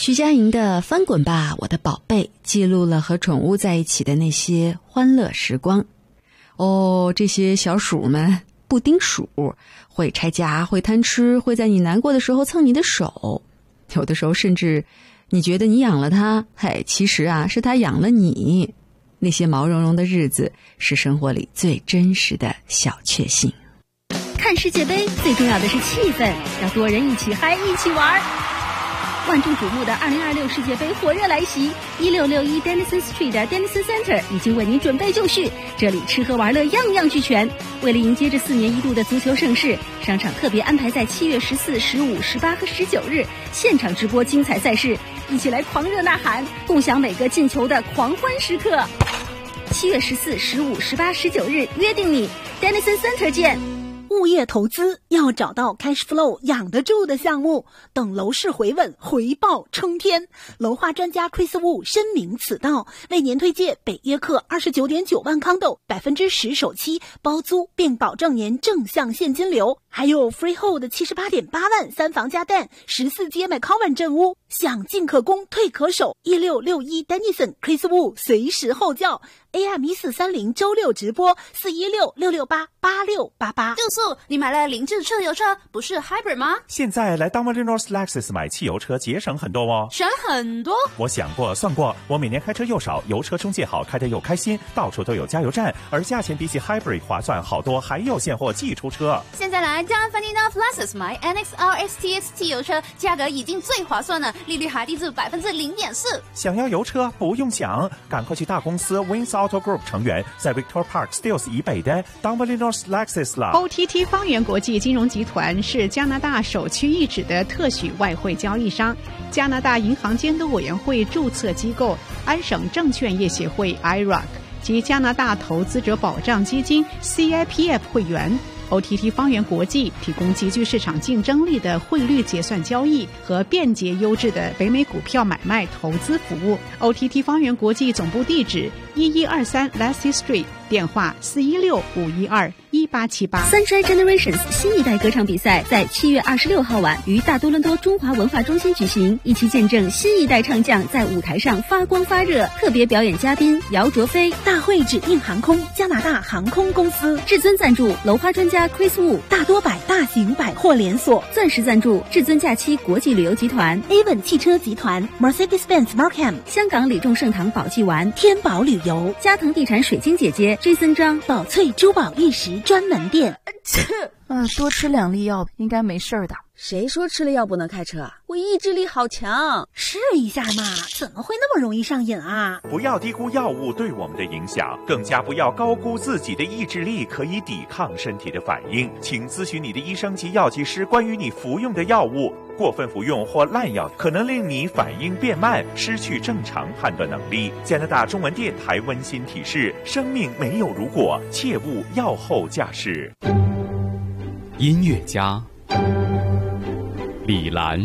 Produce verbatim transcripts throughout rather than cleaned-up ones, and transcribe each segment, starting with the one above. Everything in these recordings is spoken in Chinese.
徐佳莹的《翻滚吧，我的宝贝》记录了和宠物在一起的那些欢乐时光。哦，这些小鼠们，布丁鼠，会拆家，会贪吃，会在你难过的时候蹭你的手，有的时候甚至你觉得你养了它，嘿，其实啊是它养了你。那些毛茸茸的日子是生活里最真实的小确幸。 看世界杯最重要的是气氛，要多人一起嗨，一起玩。万众瞩目的二零二六世界杯火热来袭，一六六一 Dennison Street 的 Dennison Center 已经为您准备就绪，这里吃喝玩乐样样俱全。为了迎接这四年一度的足球盛事，商场特别安排在七月十四、十五、十八和十九日现场直播精彩赛事，一起来狂热呐喊，共享每个进球的狂欢时刻。七月十四、十五、十八、十九日约定你 Dennison Center 见。 物业投资要找到 cash flow 养得住的项目，等楼市回稳，回报冲天。楼花专家 Chris Wu 深明此道，为您推荐北约克 二十九点九万康斗， 百分之十 首期包租，并保证您正向现金流，还有 freehold 七十八点八万三房加蛋，十四街 McCowan 镇屋，想进可攻，退可守。一六六一 Dennison Chris Wu 随时候叫 A M 一四三零周六直播四一六六六八八六八八。 杜素，你买了凌志车油车，不是 Hybrid 吗？ 现在来 Dominion Lexus 买汽油车节省很多哦。 省很多？ 我想过算过，我每年开车又少，油车中介好，开得又开心，到处都有加油站，而价钱比起 Hybrid 划算好多，还有现货寄出车。 现在来 Dominion Lexus 买 N X R X T X 汽油车，价格已经最划算了，利率还低至百分之零点四。 想要油车不用想，赶快去大公司 Wins Auto Group 成员，在 Victor Park Steeles 以北的 Dominion Lexus 啦。 O T T 方圆国际金融集团是加拿大首屈一指的特许外汇交易商，加拿大银行监督委员会注册机构，安省证券业协会 I R A C 及加拿大投资者保障基金 C I P F 会员。O T T 方圆国际提供极具市场竞争力的汇率结算交易和便捷优质的北美股票买卖投资服务。O T T 方圆国际总部地址一一二三 Lassie Street， 电话四一六五一二一八七八。 Sunshine Generations 新一代歌唱比赛在七月二十六号晚于大多伦多中华文化中心举行，一起见证新一代唱将在舞台上发光发热。特别表演嘉宾姚卓飞， 大会指定航空加拿大航空公司， 至尊赞助楼花专家 Chris Wu， 大多百大型百货连锁， 钻石赞助至尊假期国际旅游集团， Avon 汽车集团， Mercedes-Benz Markham， 香港李众盛堂宝济丸， 天宝旅游， 嘉腾地产水晶姐姐 Jason 张， 宝翠珠宝玉石专门店。 嗯，多吃两粒药应该没事的。 谁说吃了药不能开车啊？我意志力好强。 试一下嘛，怎么会那么容易上瘾啊？ 不要低估药物对我们的影响，更加不要高估自己的意志力可以抵抗身体的反应。请咨询你的医生及药剂师关于你服用的药物。过分服用或滥药可能令你反应变慢，失去正常判断能力。加拿大中文电台温馨提示：生命没有如果，切勿药后驾驶。 音乐家李兰，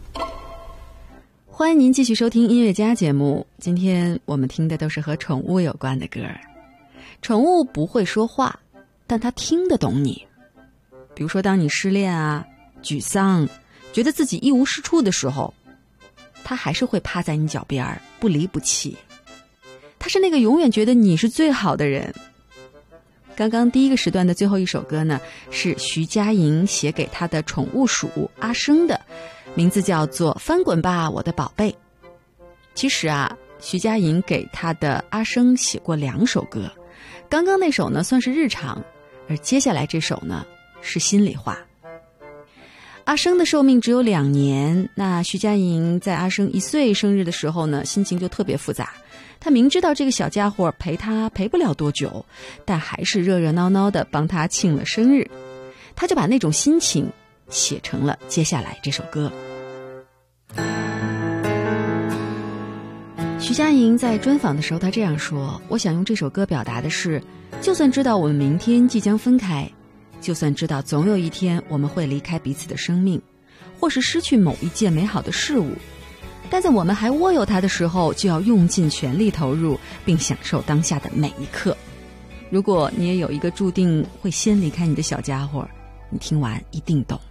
欢迎您继续收听音乐家节目。今天我们听的都是和宠物有关的歌。宠物不会说话，但它听得懂你。比如说当你失恋啊、沮丧，觉得自己一无是处的时候，它还是会趴在你脚边不离不弃。它是那个永远觉得你是最好的人。刚刚第一个时段的最后一首歌呢，是徐佳莹写给她的宠物鼠阿生的，名字叫做《翻滚吧，我的宝贝》。其实啊，徐佳莹给她的阿生写过两首歌，刚刚那首呢算是日常，而接下来这首呢是心里话。阿生的寿命只有两年，那徐佳莹在阿生一岁生日的时候呢，心情就特别复杂。她明知道这个小家伙陪她陪不了多久，但还是热热闹闹的帮他庆了生日。她就把那种心情写成了接下来这首歌。徐佳莹在专访的时候，她这样说：我想用这首歌表达的是，就算知道我们明天即将分开，就算知道总有一天我们会离开彼此的生命，或是失去某一件美好的事物，但在我们还握有它的时候，就要用尽全力投入，并享受当下的每一刻。如果你也有一个注定会先离开你的小家伙，你听完一定懂。